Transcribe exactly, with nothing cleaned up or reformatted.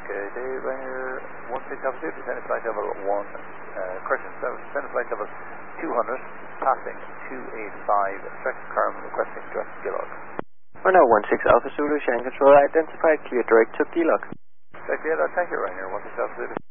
Good day, Ryanair one six Alpha Zulu, descending flight level one, uh, correction, descending flight level two hundred, passing two eight five, direct Carm, requesting direct Gilog. Ryanair one six Alpha Zulu, Shannon Control, identified, clear direct to Gilog. Direct Gilog, thank you, Ryanair one six Alpha Zulu.